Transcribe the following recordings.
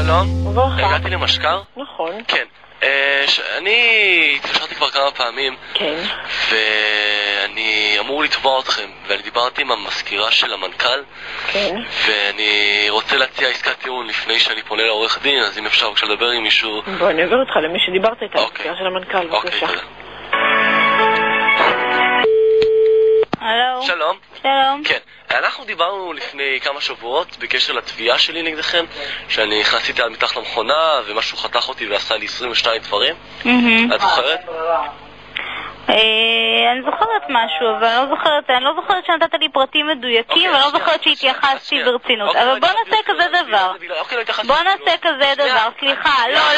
שלום. וברכה. הגעתי למשקר? נכון. כן. אני התקשרתי כבר כמה פעמים. כן. ואני אמור לתבוע אתכם, ואני דיברתי עם המזכירה של המנכ"ל. כן. ואני רוצה להציע עסקת טיעון לפני שאני פונה לעורך דין, אז אם אפשר בבקשה לדבר עם מישהו. בוא, אני עובר אותך למי שדיברת איתה, המזכירה של המנכ"ל, בבקשה. תודה. הלו. שלום. שלום. כן, אנחנו דיברנו לפני כמה שבועות בקשר לתביעה שלי נגדכם, שאני נכנסתי על מתחת למכונה ומשהו חתך אותי ועשה לי 22 דברים. את זוכרת? אני זוכרת משהו, אבל אני לא זוכרת שנתת לי פרטים מדויקים, ואני לא זוכרת שהתייחסתי ברצינות. אבל בוא נעשה כזה דבר. בוא נעשה כזה דבר. סליחה,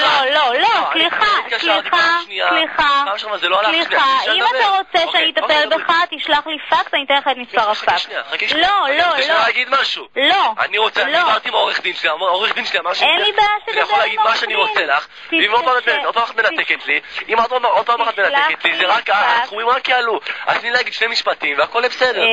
סליחה, אם אתה רוצה שאני אטפל בך, תשלח לי פקס, אני אתן לך את מספר הפקס. לא. אני רוצה להגיד משהו. לא. אני דיברתי עם העורך דין שלי, העורך דין שלי אמר אין לי בעיה שאני יכול להגיד מה שאני רוצה לך, ואם עוד פעם אחת מנתקת לי, אם עוד פעם אחת מנתקת לי, זה רק הסכומים רק יעלו. אז תני להגיד שני משפטים והכל בסדר.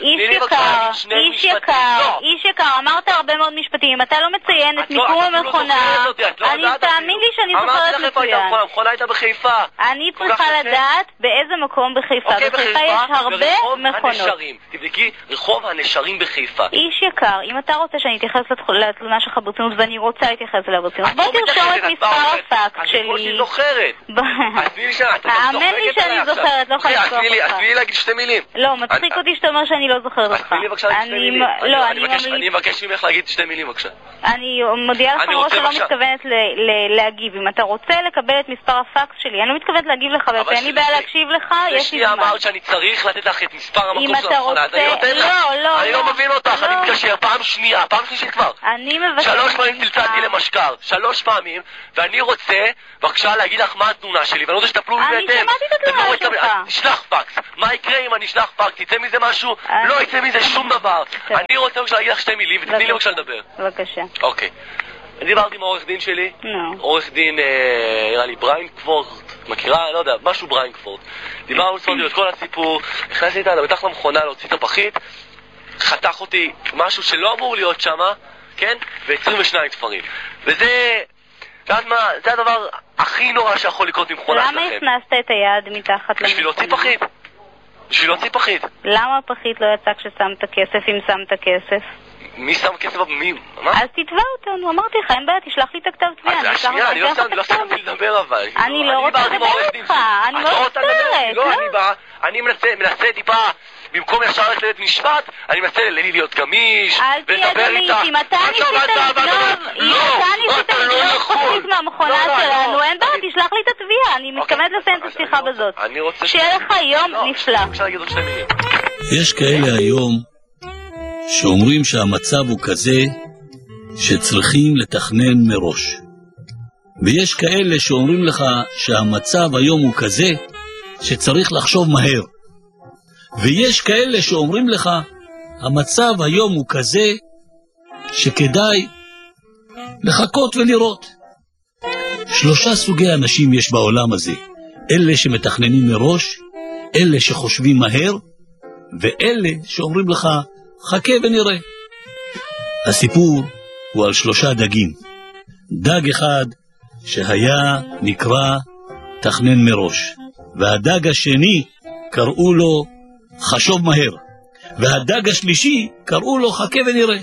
איש יקר, אמרת הרבה מאוד משפטים. אם אתה לא מציין את מיקום המכונה, אני תאמין לי שאני זוכרת מצוין. המכונה הייתה בחיפה. אני צריכה לדעת באיזה מקום בחיפה. בחיפה יש הרבה מכונות. תבדקי, רחוב הנשרים בחיפה. איש יקר, אם אתה רוצה שאני אתייחס לתלונה שלך ברצינות, ואני רוצה להתייחס אליה ברצינות, בוא תרשום את מספר הפקס שלי. אני חושב זוכרת. האמן לי שאני זוכרת, לא יכולה לזכור אותך. אז תני לי להגיד שתי מילים. לא, מצחיק אותי שאתה אומר שאני לא זוכרת אותך. אז תני לי בבקשה להגיד שתי מילים. אני מבקש ממך להגיד שתי מילים בבקשה. אני מודיעה לך מראש שלא מתכוונת להגיב. אם אתה רוצה לקבל את מספר הפקס שלי, אני לא מתכוונת להגיב לך, ואין לי בעיה להקשיב לך, יש לי זמן. אמרת שאני צריך לתת לך את מספר המקום של המכונה. אני לא מבין אותך, אני מתקשר פעם שנייה, פעם שלישית כבר. אני מבקש 3 פעמים צלצלתי למשקר, 3 פעמים, ואני רוצה בבקשה להגיד לך מה התלונה שלי, ואני רוצה שתפלו בהתאם. אני שמעתי את התלונה שלך. תשלח פקס. מה יקרה אם אני אשלח פקס? יצא מזה משהו? לא יצא מזה שום דבר. אני רוצה בבקשה להגיד לך שתי מילים, ותתני לי בבקשה לדבר. בבקשה. אוקיי. אני דיברתי עם העורך דין שלי, עורך דין, נראה לי בריינקפורט, מכירה? לא יודע, משהו בריינקפורט. דיברנו את כל הסיפור, נכנסתי איתה מתחת למכונה להוציא את הפחית, חתך אותי משהו שלא אמור להיות שמה, כן? ו22 תפרים. וזה, זה הדבר הכי נורא שיכול לקרות ממכונה שלכם. למה הכנסת את היד מתחת למכונה? בשביל להוציא פחית. בשביל להוציא פחית. למה הפחית לא יצא כששמת כסף, אם שמת כסף? מי שם כסף? מי? מה? אז תתבע אותנו, אמרתי לך, אין בעיה, תשלח לי את הכתב תביעה. אז שנייה, אני לא סיימתי לדבר אבל. אני לא רוצה לדבר איתך, אני לא רוצה. אני מנסה טיפה, במקום ישר ללכת לבית משפט, אני מנסה להיות גמיש, אל תהיה גמיש, אם אתה ניסית לגנוב פחית מהמכונה שלנו, אין בעיה, תשלח לי את התביעה, אני מתכוונת לסיים את השיחה בזאת. שיהיה לך יום נפלא. יש כאלה היום שאומרים שהמצב הוא כזה שצריכים לתכנן מראש. ויש כאלה שאומרים לך שהמצב היום הוא כזה שצריך לחשוב מהר. ויש כאלה שאומרים לך המצב היום הוא כזה שכדאי לחכות ולראות. 3 סוגי אנשים יש בעולם הזה. אלה שמתכננים מראש, אלה שחושבים מהר, ואלה שאומרים לך חכה ונראה. הסיפור הוא על 3 דגים. דג אחד שהיה נקרא תכנן מראש, והדג השני קראו לו חשוב מהר, והדג השלישי קראו לו חכה ונראה.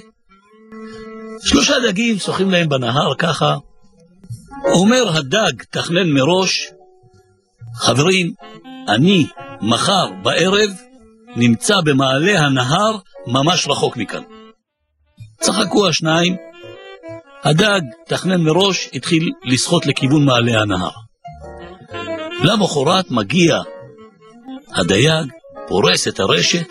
3 דגים שוחים להם בנהר ככה. אומר הדג תכנן מראש, חברים, אני מחר בערב נמצא במעלה הנהר ממש רחוק מכאן. צחקו השניים. הדג תכנן מראש התחיל לשחות לכיוון מעלה הנהר. למחרת מגיע הדייג, פורס את הרשת,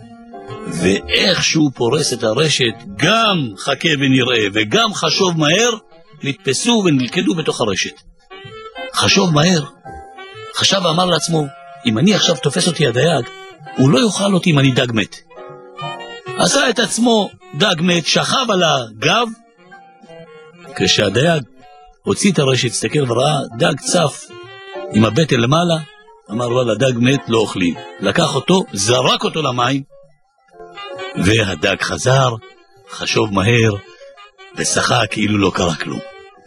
ואיך שהוא פורס את הרשת, גם חכה ונראה וגם חשוב מהר, נתפסו ונלכדו בתוך הרשת. חשוב מהר חשב ואמר לעצמו, אם אני עכשיו תופס אותי הדייג, הוא לא יאכל אותי אם אני דג מת. עשה את עצמו דג מת, שכב על הגב. כשהדייג הוציא את הרשת, הסתכל וראה דג צף עם הבטן למעלה, אמר וואלה, דג מת לא אוכלים. לקח אותו, זרק אותו למים, והדג חזר, חשוב מהר, ושחה כאילו לא קרה כלום.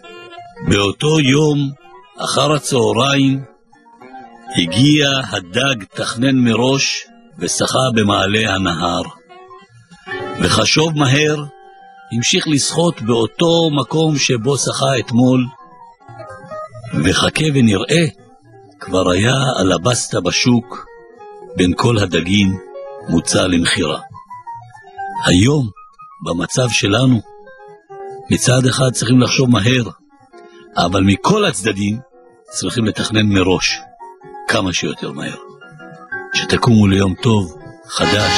באותו יום, אחר הצהריים, הגיע הדג תכנן מראש ושחה במעלה הנהר. וחשוב מהר, המשיך לשחות באותו מקום שבו שחה אתמול, וחכה ונראה, כבר היה אלבסטה בשוק, בין כל הדגים מוצא למחירה. היום, במצב שלנו, מצד אחד צריכים לחשוב מהר, אבל מכל הצדדים צריכים לתכנן מראש, כמה שיותר מהר. שתקומו ליום טוב, חדש.